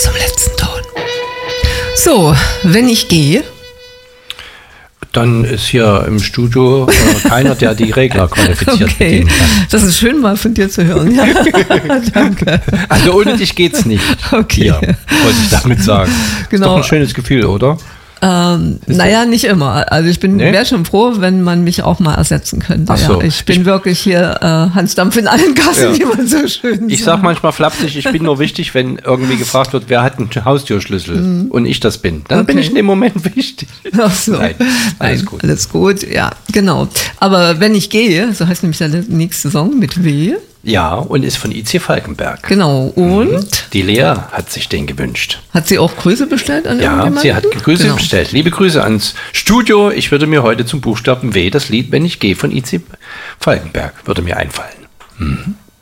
zum letzten Ton. So, wenn ich gehe. Dann ist hier im Studio keiner, der die Regler qualifiziert bedienen kann. Das ist schön mal von dir zu hören. Ja. Danke. Also ohne dich geht's nicht. Okay. Hier, wollte ich damit sagen. Genau. Ist doch ein schönes Gefühl, oder? Naja, nicht immer. Also ich wäre schon froh, wenn man mich auch mal ersetzen könnte. Ach so. Ja. Ich bin wirklich hier Hans Dampf in allen Gassen, wie man so schön sagt. Ich sag manchmal flapsig, ich bin nur wichtig, wenn irgendwie gefragt wird, wer hat einen Haustürschlüssel und ich das bin. Dann bin ich in dem Moment wichtig. Ach so. Nein, alles gut. Alles gut, ja, genau. Aber wenn ich gehe, so heißt nämlich der nächste Song mit W. Ja, und ist von IC Falkenberg. Genau, und? Die Lea hat sich den gewünscht. Hat sie auch Grüße bestellt an irgendjemanden? Ja, sie hat Grüße bestellt. Liebe Grüße ans Studio. Ich würde mir heute zum Buchstaben W das Lied Wenn ich gehe von IC Falkenberg würde mir einfallen. Mhm.